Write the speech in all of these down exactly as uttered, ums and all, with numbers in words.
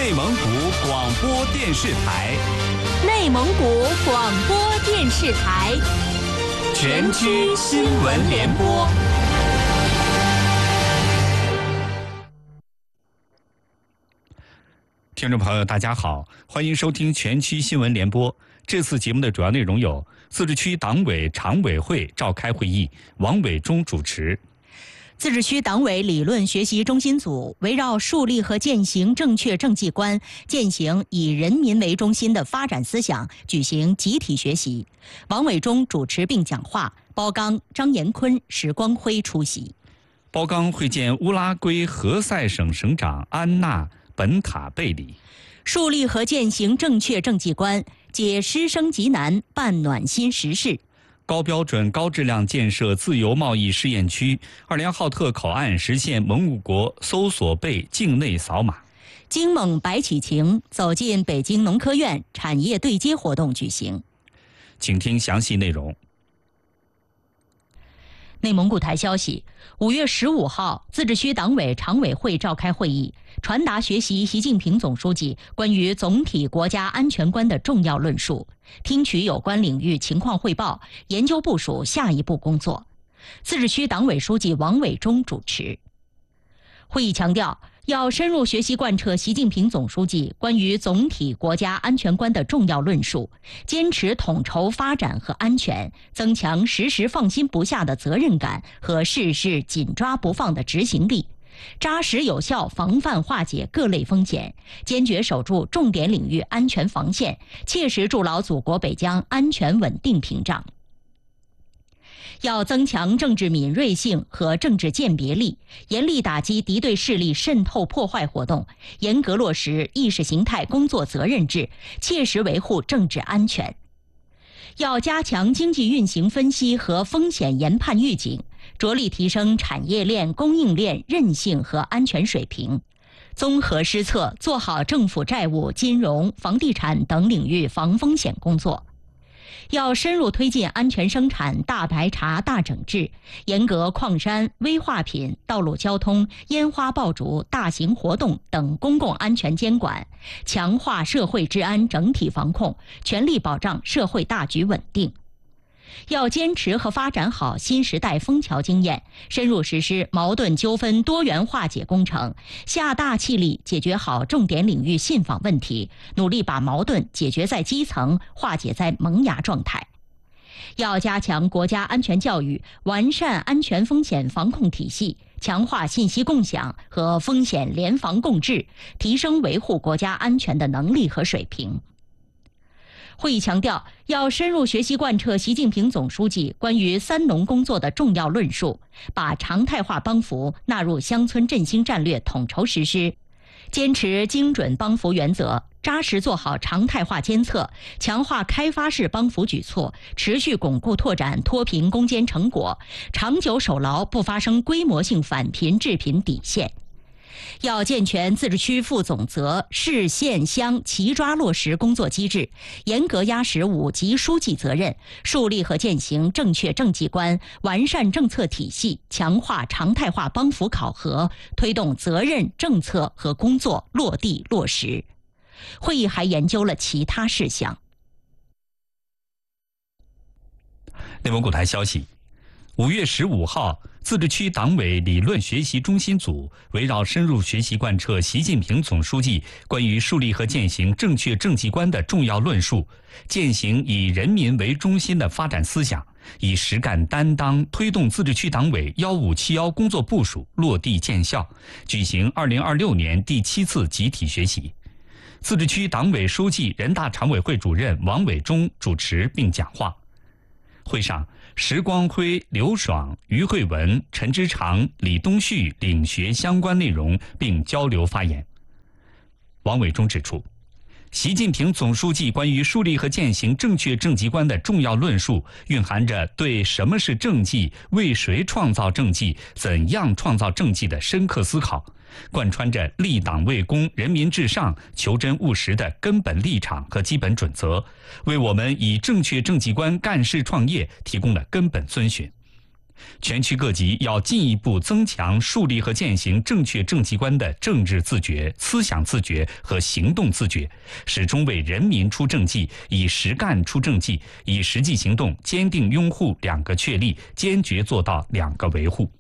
内蒙古广播电视台， 内蒙古广播电视台， 全区新闻联播。听众朋友，大家好，欢迎收听全区新闻联播。这次节目的主要内容有：自治区党委常委会召开会议，王伟忠主持。 自治区党委理论学习中心组围绕树立和践行正确政绩观，践行以人民为中心的发展思想，举行集体学习。王伟忠主持并讲话，包刚、张延坤、石光辉出席。 包刚会见乌拉圭何塞省省长安娜·本塔贝里。 树立和践行正确政绩观，解师生急难，办暖心时事。 高标准、高质量建设自由贸易试验区，二连浩特口岸实现蒙古国搜索被境内扫码。 京蒙白起情走进北京农科院产业对接活动举行。 请听详细内容。 内蒙古台消息，五月十五号，自治区党委常委会召开会议，传达学习习近平总书记关于总体国家安全观的重要论述，听取有关领域情况汇报，研究部署下一步工作。自治区党委书记王伟忠主持。会议强调，要深入学习贯彻习近平总书记关于总体国家安全观的重要论述，坚持统筹发展和安全，增强时时放心不下的责任感和事事紧抓不放的执行力，扎实有效防范化解各类风险，坚决守住重点领域安全防线，切实筑牢祖国北疆安全稳定屏障。要增强政治敏锐性和政治鉴别力，严厉打击敌对势力渗透破坏活动，严格落实意识形态工作责任制，切实维护政治安全。要加强经济运行分析和风险研判预警，着力提升产业链、供应链韧性和安全水平，综合施策，做好政府债务、金融、房地产等领域防风险工作。要深入推进安全生产大排查大整治，严格矿山、危化品、道路交通、烟花爆竹、大型活动等公共安全监管，强化社会治安整体防控，全力保障社会大局稳定。要坚持和发展好新时代枫桥经验，深入实施矛盾纠纷多元化解工程，下大气力解决好重点领域信访问题，努力把矛盾解决在基层，化解在萌芽状态。要加强国家安全教育，完善安全风险防控体系，强化信息共享和风险联防共治，提升维护国家安全的能力和水平。会议强调，要深入学习贯彻习近平总书记关于三农工作的重要论述，把常态化帮扶纳入乡村振兴战略统筹实施，坚持精准帮扶原则，扎实做好常态化监测，强化开发式帮扶举措，持续巩固拓展脱贫攻坚成果，长久守牢不发生规模性返贫致贫底线。要健全自治区负总责、市县乡齐抓落实工作机制，严格压实五级书记责任，树立和践行正确政绩观，完善政策体系，强化常态化帮扶考核，推动责任、政策和工作落地落实。会议还研究了其他事项。 内蒙古台消息，五月十五号，自治区党委理论学习中心组围绕深入学习贯彻习近平总书记关于树立和践行正确政绩观的重要论述，践行以人民为中心的发展思想，以实干担当推动自治区党委幺五七幺工作部署落地见效，举行二零二六年第七次集体学习。自治区党委书记、人大常委会主任王伟忠主持并讲话。会上，石光辉、刘爽、于慧文、陈之长、李东旭领学相关内容并交流发言。王伟忠指出，习近平总书记关于树立和践行正确政绩观的重要论述，蕴含着对什么是政绩、为谁创造政绩、怎样创造政绩的深刻思考，贯穿着立党为公、人民至上、求真务实的根本立场和基本准则，为我们以正确政绩观干事创业提供了根本遵循。 全区各级要进一步增强树立和践行正确政绩观的政治自觉、思想自觉和行动自觉，始终为人民出政绩，以实干出政绩，以实际行动坚定拥护两个确立，坚决做到两个维护。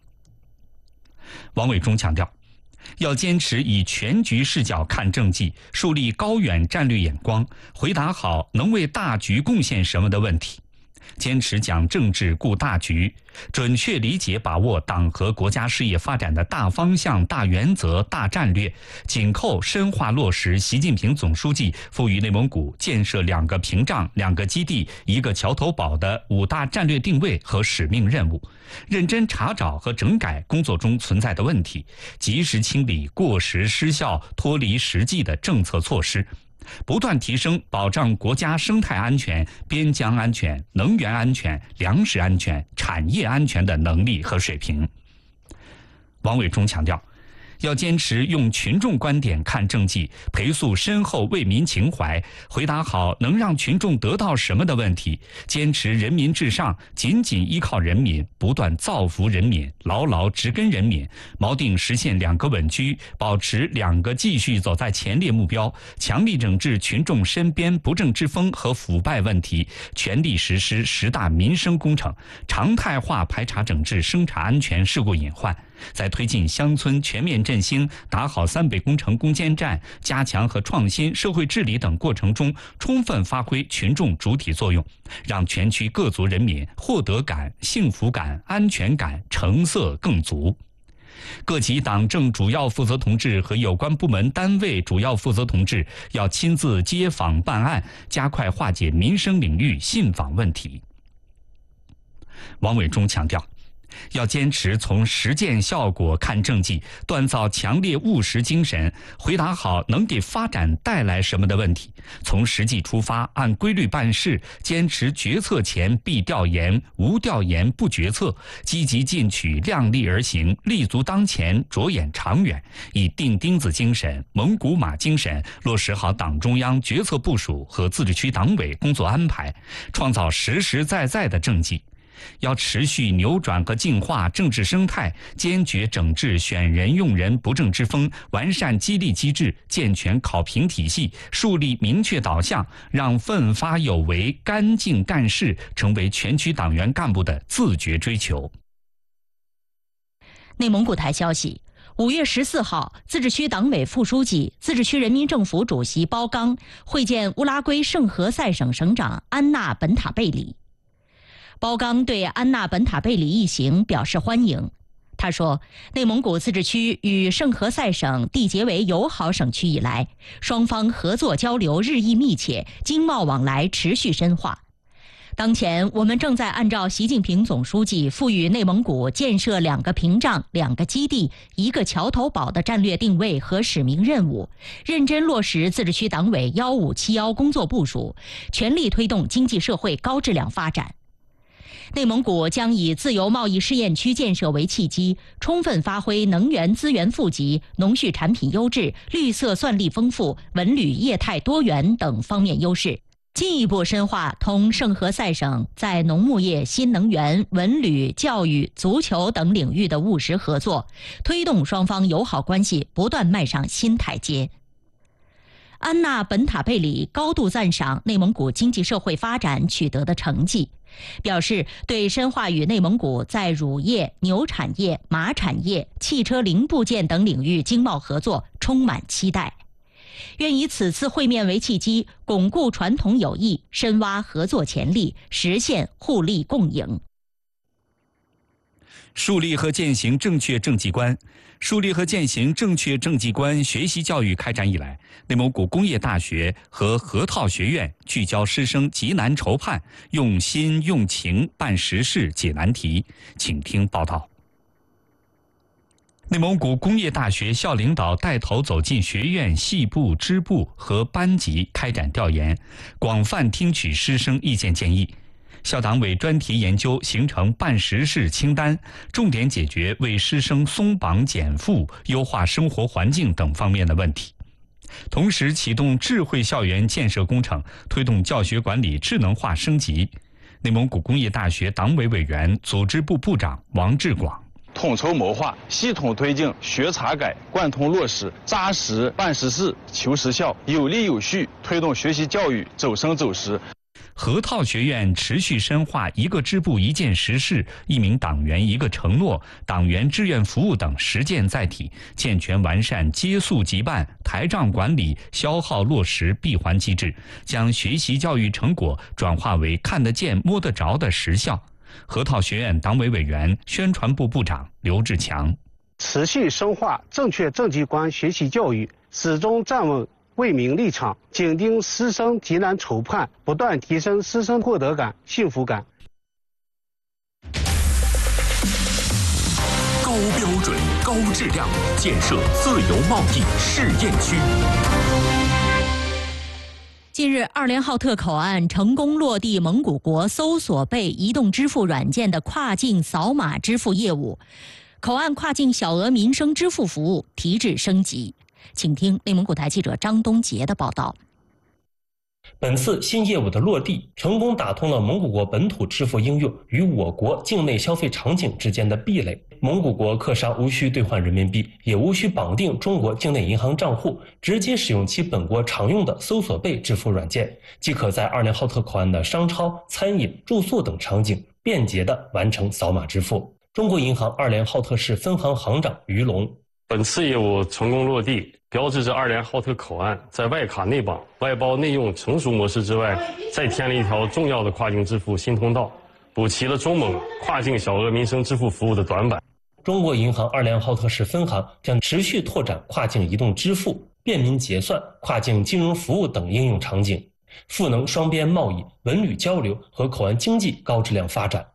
王伟忠强调，要坚持以全局视角看政绩，树立高远战略眼光，回答好能为大局贡献什么的问题。坚持讲政治顾大局，准确理解把握党和国家事业发展的大方向、大原则、大战略，紧扣深化落实习近平总书记赋予内蒙古建设两个屏障、两个基地、一个桥头堡的五大战略定位和使命任务，认真查找和整改工作中存在的问题，及时清理过时失效、脱离实际的政策措施，不断提升保障国家生态安全、边疆安全、能源安全、粮食安全、产业安全的能力和水平。王伟忠强调，要坚持用群众观点看政绩，培塑深厚为民情怀，回答好能让群众得到什么的问题，坚持人民至上，紧紧依靠人民，不断造福人民，牢牢植根人民，锚定实现两个稳居，保持两个继续走在前列目标，强力整治群众身边不正之风和腐败问题，全力实施十大民生工程，常态化排查整治生产安全事故隐患，在推进乡村全面振兴、打好三北工程攻坚战、加强和创新社会治理等过程中，充分发挥群众主体作用，让全区各族人民获得感、幸福感、安全感、成色更足。各级党政主要负责同志和有关部门单位主要负责同志要亲自接访办案，加快化解民生领域信访问题。王伟忠强调，要坚持从实践效果看政绩，锻造强烈务实精神，回答好能给发展带来什么的问题，从实际出发，按规律办事，坚持决策前必调研，无调研不决策，积极进取，量力而行，立足当前，着眼长远，以钉钉子精神、蒙古马精神落实好党中央决策部署和自治区党委工作安排，创造实实在在的政绩。要持续扭转和净化政治生态，坚决整治选人用人不正之风，完善激励机制，健全考评体系，树立明确导向，让奋发有为、干净干事成为全区党员干部的自觉追求。 内蒙古台消息，五月十四号，自治区党委副书记、自治区人民政府主席包刚会见乌拉圭圣何塞省省长安娜本塔贝里。包刚对安娜本塔贝里一行表示欢迎。他说，内蒙古自治区与圣何塞省缔结为友好省区以来，双方合作交流日益密切，经贸往来持续深化。当前，我们正在按照习近平总书记赋予内蒙古建设两个屏障、两个基地、一个桥头堡的战略定位和使命任务，认真落实自治区党委幺五七幺工作部署，全力推动经济社会高质量发展。内蒙古将以自由贸易试验区建设为契机，充分发挥能源资源富集、农畜产品优质、绿色算力丰富、文旅业态多元等方面优势，进一步深化同圣何塞省在农牧业、新能源、文旅、教育、足球等领域的务实合作，推动双方友好关系不断迈上新台阶。安娜本塔贝里高度赞赏内蒙古经济社会发展取得的成绩，表示对深化与内蒙古在乳业、牛产业、马产业、汽车零部件等领域经贸合作充满期待，愿以此次会面为契机，巩固传统友谊，深挖合作潜力，实现互利共赢。 树立和践行正确政绩观。树立和践行正确政绩观学习教育开展以来，内蒙古工业大学和河套学院聚焦师生急难愁盼，用心用情办实事解难题。请听报道。内蒙古工业大学校领导带头走进学院系部、支部和班级开展调研，广泛听取师生意见建议。校党委专题研究形成办实事清单，重点解决为师生松绑减负、优化生活环境等方面的问题。同时启动智慧校园建设工程，推动教学管理智能化升级。 内蒙古工业大学党委委员、组织部部长王志广。 统筹谋划，系统推进学查改，贯通落实，扎实办实事、求实效，有力有序推动学习教育走深走实。 河套学院持续深化一个支部一件实事、一名党员一个承诺、党员志愿服务等实践载体，健全完善接溯集办、台账管理、消耗落实闭环机制，将学习教育成果转化为看得见、摸得着的实效。河套学院党委委员、宣传部部长刘志强： 持续深化正确政绩观学习教育，始终站稳为民立场，紧盯师生急难愁盼，不断提升师生获得感、幸福感。 高标准、高质量建设自由贸易试验区。 近日，二连浩特口岸成功落地蒙古国搜索贝移动支付软件的跨境扫码支付业务，口岸跨境小额民生支付服务提质升级。请听内蒙古台记者张东杰的报道。 本次新业务的落地，成功打通了蒙古国本土支付应用与我国境内消费场景之间的壁垒。蒙古国客商无需兑换人民币，也无需绑定中国境内银行账户，直接使用其本国常用的搜索贝支付软件，即可在二连浩特口岸的商超、餐饮、住宿等场景便捷地完成扫码支付。中国银行二连浩特市分行行长于龙： 本次业务成功落地，标志着二连浩特口岸在外卡内绑、外包内用成熟模式之外，再添了一条重要的跨境支付新通道，补齐了中蒙跨境小额民生支付服务的短板。 中国银行二连浩特市分行将持续拓展跨境移动支付、便民结算、跨境金融服务等应用场景，赋能双边贸易、文旅交流和口岸经济高质量发展。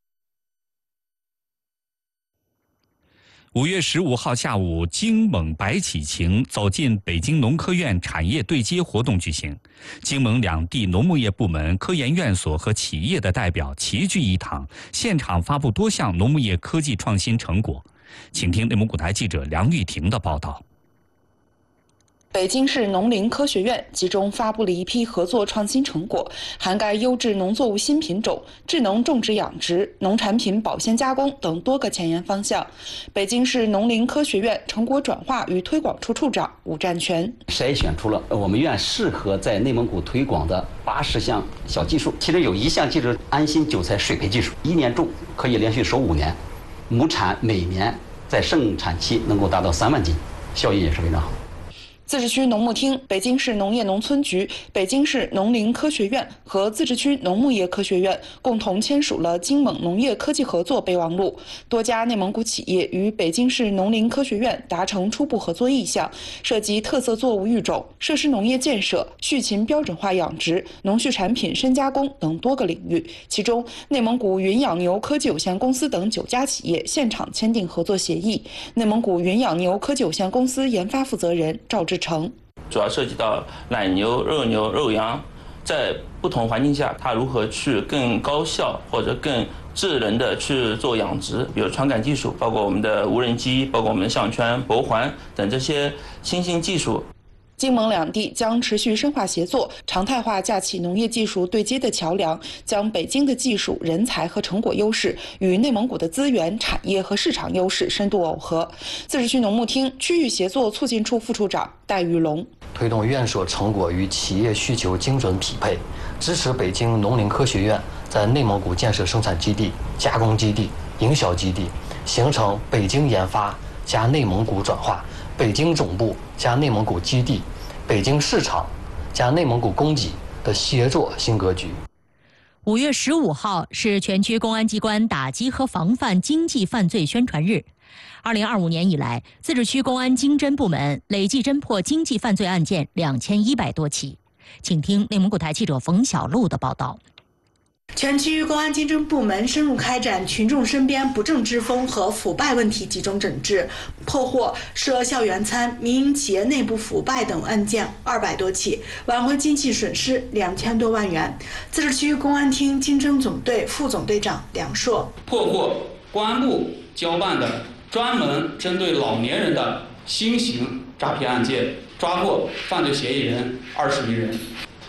五月十五号下午，京蒙白启晴走进北京农科院产业对接活动举行，京蒙两地农牧业部门、科研院所和企业的代表齐聚一堂，现场发布多项农牧业科技创新成果。请听内蒙古台记者梁玉婷的报道。 北京市农林科学院集中发布了一批合作创新成果，涵盖优质农作物新品种、智能种植养殖、农产品保鲜加工等多个前沿方向。北京市农林科学院成果转化与推广处处长武占全筛选出了我们院适合在内蒙古推广的八十项小技术，其中有一项技术安心韭菜水培技术，一年种可以连续收五年，亩产每年在盛产期能够达到三万斤，效益也是非常好。 自治区农牧厅、北京市农业农村局、北京市农林科学院和自治区农牧业科学院共同签署了京蒙农业科技合作备忘录。多家内蒙古企业与北京市农林科学院达成初步合作意向，涉及特色作物育种、设施农业建设、畜禽标准化养殖、农畜产品深加工等多个领域。其中，内蒙古云养牛科技有限公司等九家企业现场签订合作协议。内蒙古云养牛科技有限公司研发负责人赵志成， 主要涉及到奶牛、肉牛、肉羊在不同环境下，它如何去更高效或者更智能的去做养殖，比如传感技术，包括我们的无人机，包括我们的项圈、脖环等这些新兴技术。 京蒙两地将持续深化协作，常态化架起农业技术对接的桥梁，将北京的技术、人才和成果优势与内蒙古的资源、产业和市场优势深度耦合。自治区农牧厅区域协作促进处副处长戴玉龙， 推动院所成果与企业需求精准匹配，支持北京农林科学院在内蒙古建设生产基地、加工基地、营销基地，形成北京研发加内蒙古转化、北京总部加内蒙古基地、北京市场加内蒙古供给的协作新格局。 五月十五号是全区公安机关打击和防范经济犯罪宣传日。二零二五年以来，自治区公安经侦部门累计侦破经济犯罪案件两千一百多起。请听内蒙古台记者冯小璐的报道。 全区公安经侦部门深入开展群众身边不正之风和腐败问题集中整治，破获涉校园餐、民营企业内部腐败等案件二百多起，挽回经济损失两千多万元。自治区公安厅经侦总队副总队长梁硕， 破获公安部交办的专门针对老年人的新型诈骗案件，抓获犯罪嫌疑人二十余人。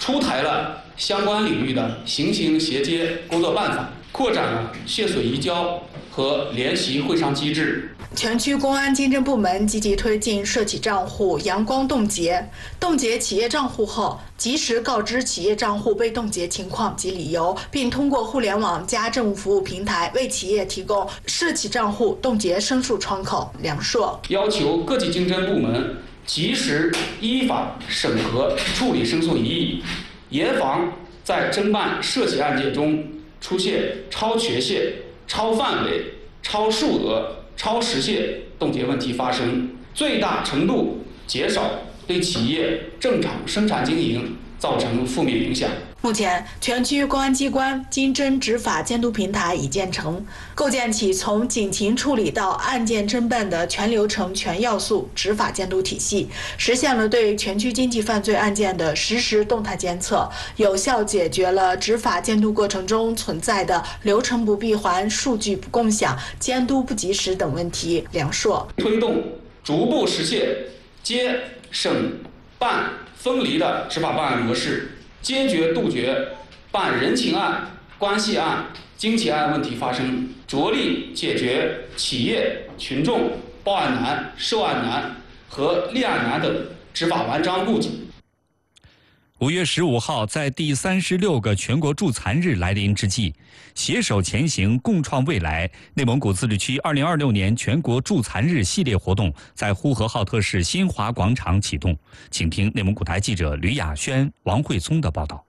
出台了相关领域的行刑衔接工作办法，扩展了血水移交和联席会商机制。 全区公安经侦部门积极推进涉企账户阳光冻结，冻结企业账户后，及时告知企业账户被冻结情况及理由，并通过互联网加政务服务平台为企业提供涉企账户冻结申诉窗口。梁硕要求各级经侦部门及时依法审核处理申诉异议，严防在侦办涉企案件中出现超权限、超范围、超数额、超时限冻结问题发生，最大程度减少对企业正常生产经营造成负面影响。 目前，全区公安机关经侦执法监督平台已建成，构建起从警情处理到案件侦办的全流程、全要素执法监督体系，实现了对全区经济犯罪案件的实时动态监测，有效解决了执法监督过程中存在的流程不闭环、数据不共享、监督不及时等问题。梁硕推动逐步实现监审办分离的执法办案模式，坚决杜绝办人情案、关系案、经济案问题发生，着力解决企业、群众报案难、受案难和立案难等执法顽瘴痼疾。 五月十五号，在第三十六个全国助残日来临之际，携手前行，共创未来，内蒙古自治区二零二六年全国助残日系列活动在呼和浩特市新华广场启动。请听内蒙古台记者吕雅轩、王慧聪的报道。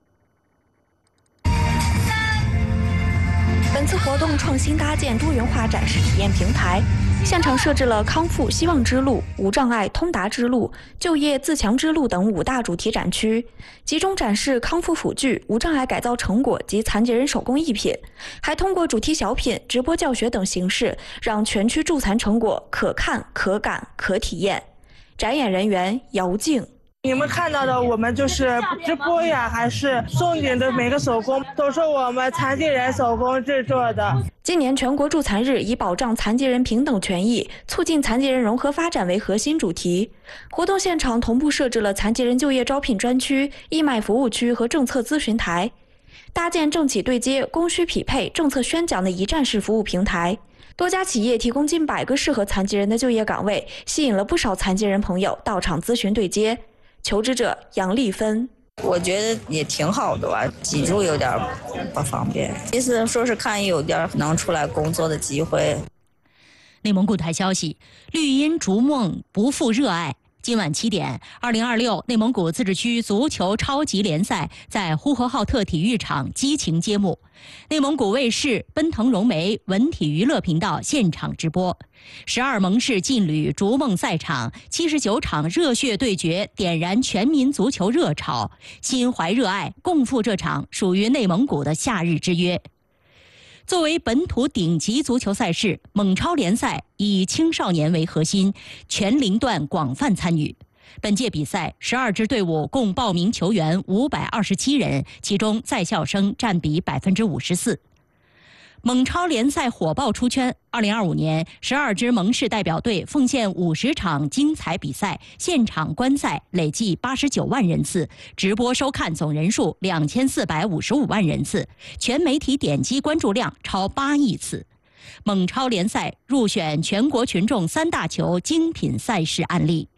本次活动创新搭建多元化展示体验平台，现场设置了康复希望之路、无障碍通达之路、就业自强之路等五大主题展区，集中展示康复辅具、无障碍改造成果及残疾人手工艺品，还通过主题小品、直播教学等形式，让全区助残成果可看、可感、可体验。展演人员姚静。 你们看到的，我们就是直播呀，还是送你的每个手工，都是我们残疾人手工制作的。 今年全国助残日以保障残疾人平等权益、促进残疾人融合发展为核心主题。活动现场同步设置了残疾人就业招聘专区、义卖服务区和政策咨询台，搭建政企对接、供需匹配、政策宣讲的一站式服务平台。多家企业提供近百个适合残疾人的就业岗位，吸引了不少残疾人朋友到场咨询对接。求职者杨丽芬， 我觉得也挺好的吧，脊柱有点不方便，意思说是看有点能出来工作的机会。 内蒙古台消息，绿茵逐梦不负热爱。今晚七点，二零二六内蒙古自治区足球超级联赛在呼和浩特体育场激情揭幕。内蒙古卫视、奔腾融媒、文体娱乐频道现场直播。十二盟市劲旅逐梦赛场，七十九场热血对决，点燃全民足球热潮。心怀热爱，共赴这场属于内蒙古的夏日之约。作为本土顶级足球赛事，蒙超联赛以青少年为核心，全龄段广泛参与。本届比赛，十二支队伍共报名球员五百二十七人，其中在校生占比百分之五十四。蒙超联赛火爆出圈。二零二五年，十二支蒙市代表队奉献五十场精彩比赛，现场观赛累计八十九万人次，直播收看总人数两千四百五十五万人次，全媒体点击关注量超八亿次。蒙超联赛入选全国群众三大球精品赛事案例。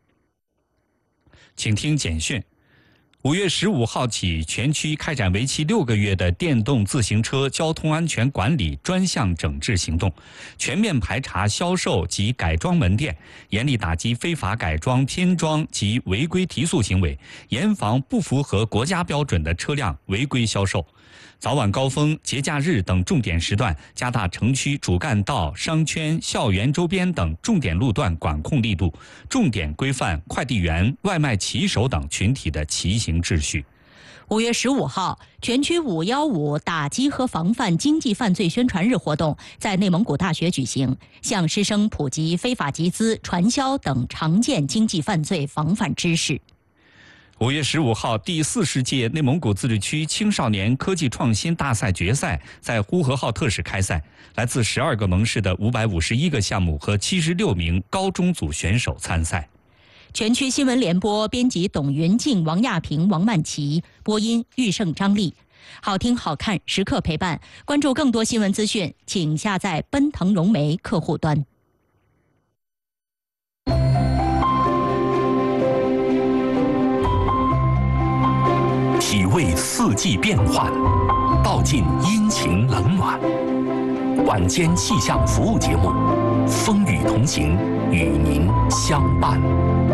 请听简讯。五月十五号起，全区开展为期六个月的电动自行车交通安全管理专项整治行动，全面排查销售及改装门店，严厉打击非法改装、拼装及违规提速行为，严防不符合国家标准的车辆违规销售。早晚高峰、节假日等重点时段，加大城区主干道、商圈、校园周边等重点路段管控力度，重点规范快递员、外卖骑手等群体的骑行秩序。 五月十五号，全区五一五打击和防范经济犯罪宣传日活动在内蒙古大学举行，向师生普及非法集资、传销等常见经济犯罪防范知识。 五月十五号，第四十届内蒙古自治区青少年科技创新大赛决赛在呼和浩特市开赛，来自十二个盟市的五百五十一个项目和七十六名高中组选手参赛。 全区新闻联播编辑董云静、王亚平、王曼琪，播音玉胜、张丽。好听好看，时刻陪伴。关注更多新闻资讯，请下载奔腾融媒客户端。 体味四季变换，道尽阴晴冷暖。晚间气象服务节目，风雨同行，与您相伴。